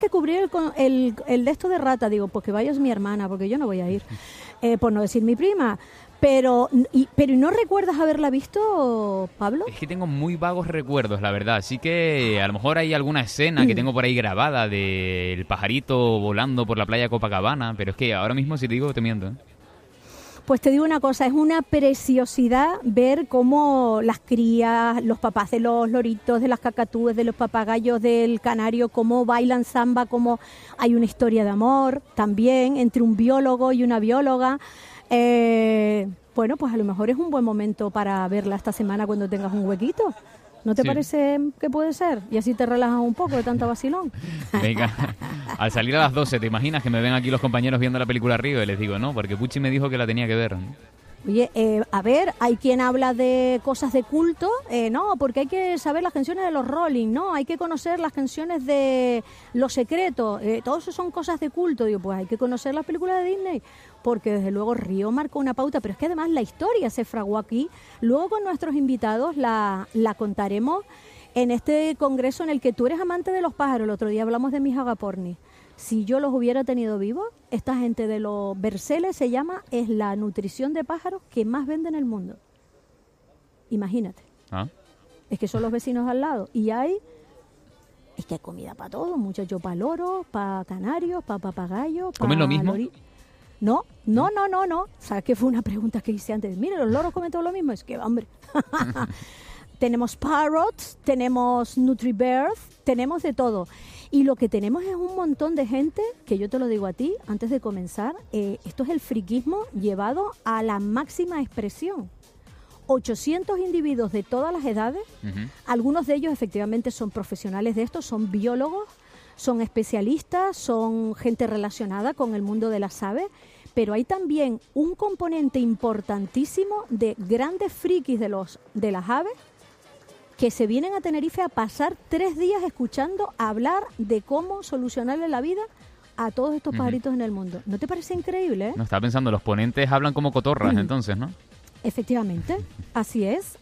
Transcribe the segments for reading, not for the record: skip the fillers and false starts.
que cubrir el de esto de rata. Digo, pues que vayas mi hermana, porque yo no voy a ir, por no decir mi prima. Pero ¿no recuerdas haberla visto, Pablo? Es que tengo muy vagos recuerdos, la verdad. Así que a lo mejor hay alguna escena que tengo por ahí grabada del pajarito volando por la playa de Copacabana, pero es que ahora mismo si te digo te miento, ¿eh? Pues te digo una cosa, es una preciosidad ver cómo las crías, los papás de los loritos, de las cacatúes, de los papagayos del canario, cómo bailan samba, cómo hay una historia de amor también entre un biólogo y una bióloga. Bueno, pues a lo mejor es un buen momento para verla esta semana cuando tengas un huequito. ¿No te parece que puede ser? Y así te relajas un poco de tanto vacilón. Venga, al salir a las 12, ¿te imaginas que me ven aquí los compañeros viendo la película Río? Y les digo, no, porque Puchi me dijo que la tenía que ver, ¿no? Oye, a ver, hay quien habla de cosas de culto, no, porque hay que saber las canciones de los Rolling, no, hay que conocer las canciones de Los Secretos, todo eso son cosas de culto. Digo, pues hay que conocer las películas de Disney, porque desde luego Río marcó una pauta, pero es que además la historia se fraguó aquí. Luego con nuestros invitados la contaremos en este congreso en el que tú eres amante de los pájaros. El otro día hablamos de mis agapornis. Si yo los hubiera tenido vivos, esta gente de los Berceles es la nutrición de pájaros que más vende en el mundo. Imagínate. Es que son los vecinos al lado. Y es que hay comida para todo, muchachos, para loros, para canarios, para papagayos. ¿Comen lo mismo? No. ¿Sabes qué fue una pregunta que hice antes? Mire, los loros comen todo lo mismo. Es que, hombre. Tenemos parrots, tenemos nutribirds, tenemos de todo. Y lo que tenemos es un montón de gente, que yo te lo digo a ti, antes de comenzar, esto es el friquismo llevado a la máxima expresión. 800 individuos de todas las edades, algunos de ellos efectivamente son profesionales de esto, son biólogos, son especialistas, son gente relacionada con el mundo de las aves, pero hay también un componente importantísimo de grandes frikis de las aves, que se vienen a Tenerife a pasar 3 días escuchando hablar de cómo solucionarle la vida a todos estos pajaritos en el mundo. ¿No te parece increíble, eh? No, estaba pensando, los ponentes hablan como cotorras entonces, ¿no? Efectivamente, así es.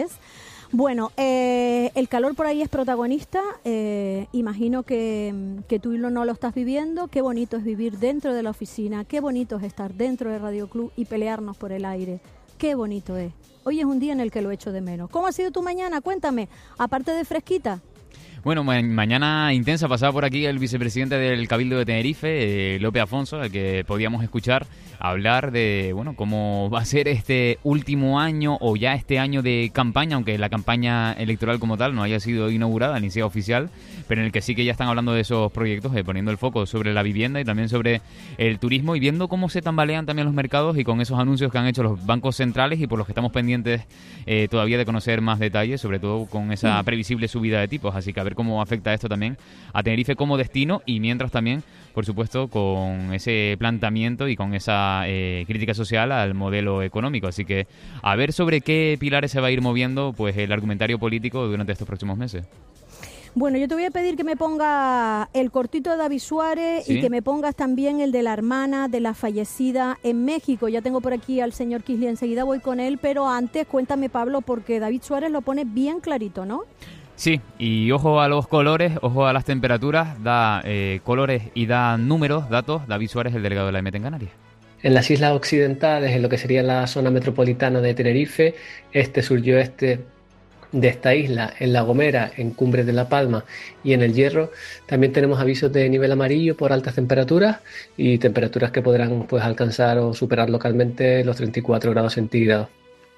Bueno, el calor por ahí es protagonista. Imagino que tú no lo estás viviendo. Qué bonito es vivir dentro de la oficina, qué bonito es estar dentro de Radio Club y pelearnos por el aire. Qué bonito es. Hoy es un día en el que lo echo de menos. ¿Cómo ha sido tu mañana? Cuéntame, aparte de fresquita. Bueno, mañana intensa, pasaba por aquí el vicepresidente del Cabildo de Tenerife, Lope Afonso, al que podíamos escuchar hablar de, bueno, cómo va a ser este último año o ya este año de campaña, aunque la campaña electoral como tal no haya sido inaugurada ni sea oficial, pero en el que sí que ya están hablando de esos proyectos, poniendo el foco sobre la vivienda y también sobre el turismo y viendo cómo se tambalean también los mercados y con esos anuncios que han hecho los bancos centrales y por los que estamos pendientes todavía de conocer más detalles, sobre todo con esa previsible subida de tipos, así que a ver cómo afecta esto también a Tenerife como destino y mientras también, por supuesto, con ese planteamiento y con esa crítica social al modelo económico. Así que a ver sobre qué pilares se va a ir moviendo pues el argumentario político durante estos próximos meses. Bueno, yo te voy a pedir que me ponga el cortito de David Suárez, ¿sí? Y que me pongas también el de la hermana de la fallecida en México. Ya tengo por aquí al señor Kisly, enseguida voy con él, pero antes cuéntame, Pablo, porque David Suárez lo pone bien clarito, ¿no? Sí, y ojo a los colores, ojo a las temperaturas, da colores y da números, datos, David Suárez, el delegado de la EMET en Canarias. En las islas occidentales, en lo que sería la zona metropolitana de Tenerife, sur-oeste de esta isla, en La Gomera, en Cumbres de La Palma y en El Hierro, también tenemos avisos de nivel amarillo por altas temperaturas y temperaturas que podrán pues alcanzar o superar localmente los 34 grados centígrados.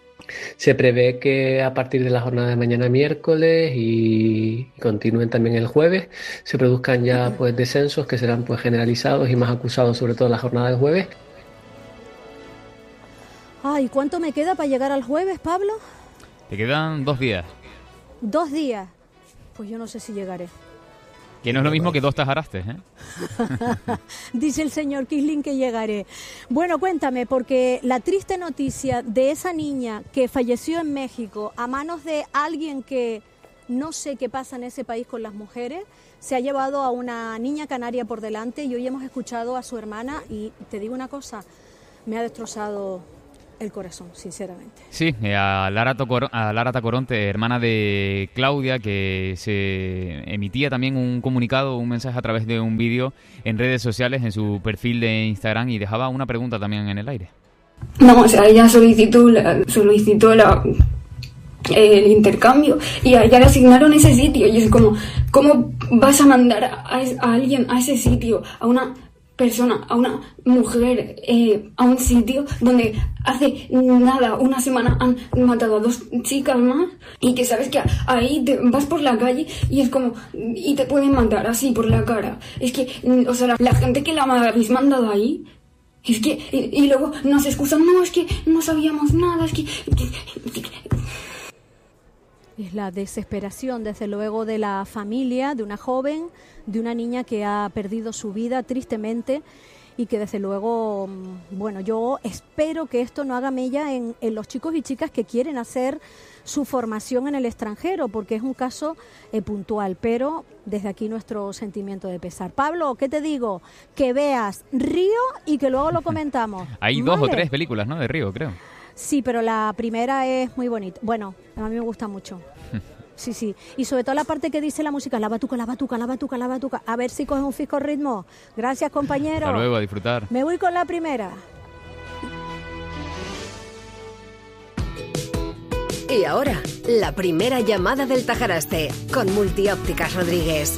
Se prevé que a partir de la jornada de mañana miércoles y continúen también el jueves, se produzcan ya pues descensos que serán pues generalizados y más acusados sobre todo en la jornada del jueves. Ay, ¿cuánto me queda para llegar al jueves, Pablo? Te quedan 2 días. 2 días. Pues yo no sé si llegaré. Que no es lo mismo que 2 tajarastes, ¿eh? Dice el señor Kisling que llegaré. Bueno, cuéntame, porque la triste noticia de esa niña que falleció en México a manos de alguien que no sé qué pasa en ese país con las mujeres, se ha llevado a una niña canaria por delante y hoy hemos escuchado a su hermana y te digo una cosa, me ha destrozado el corazón, sinceramente. Sí, a Lara Tacoronte, hermana de Claudia, que se emitía también un comunicado, un mensaje a través de un vídeo en redes sociales, en su perfil de Instagram, y dejaba una pregunta también en el aire. No, o sea, ella solicitó el intercambio y a ella le asignaron ese sitio y es como, ¿cómo vas a mandar a alguien a ese sitio, a una persona, a una mujer, a un sitio donde hace nada, una semana han matado a 2 chicas más y que sabes que ahí te vas por la calle y es como, y te pueden matar así por la cara? Es que, o sea, la gente que la habéis mandado ahí, es que, y luego nos excusan, no, es que no sabíamos nada, es que... Es la desesperación, desde luego, de la familia, de una joven, de una niña que ha perdido su vida tristemente y que, desde luego, bueno, yo espero que esto no haga mella en los chicos y chicas que quieren hacer su formación en el extranjero, porque es un caso puntual, pero desde aquí nuestro sentimiento de pesar. Pablo, ¿qué te digo? Que veas Río y que luego lo comentamos. Hay 2 o 3 películas, ¿no?, de Río, creo. Sí, pero la primera es muy bonita. Bueno, a mí me gusta mucho. Sí, sí. Y sobre todo la parte que dice la música, la batuca, la batuca, la batuca, la batuca. A ver si coges un fisco ritmo. Gracias, compañero. Hasta luego, a disfrutar. Me voy con la primera. Y ahora, la primera llamada del Tajaraste, con Multiópticas Rodríguez.